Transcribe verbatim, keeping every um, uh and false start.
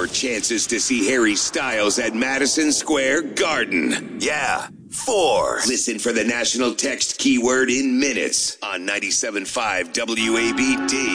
four chances to see Harry Styles at Madison Square Garden. Yeah, four. Listen for the national text keyword in minutes on ninety-seven point five W A B D.